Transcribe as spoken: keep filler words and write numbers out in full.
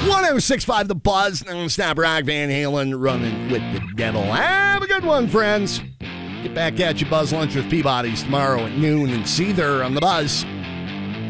one oh six point five The Buzz, non-stop rock, Van Halen, Running with the Devil. Have a good one, friends. Get back at you, Buzz Lunch with Peabody's tomorrow at noon and Seether on The Buzz.